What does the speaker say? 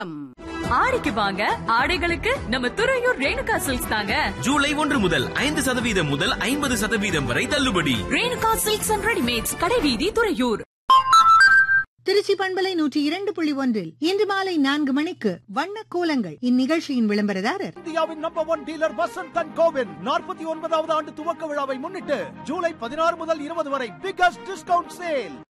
ஆடிக்கு வாங்க, ஆடைகளுக்கு நம்ம துறையூர் ரேணுகா சில்க்ஸ் தாங்க. ஜூலை 1 முதல் 5% முதல் 50% வரை தள்ளுபடி. ரேணுகா சில்க்ஸ் அண்ட் ரெடிமேட்ஸ், கடைவீதி, துறையூர். திருச்சி பண்பலை 102.1 இன்று மாலை 4 மணிக்கு வண்ண கோலங்கள். இந்நிகழ்ச்சியின் விளம்பரதாரர் இந்தியாவின் number 1 dealer Vasanth and CoWIN 49வது ஆண்டு துவக்க விழாவை முன்னிட்டு ஜூலை 16 முதல் 20 வரை பிகஸ்ட் டிஸ்கவுண்ட் சேல்.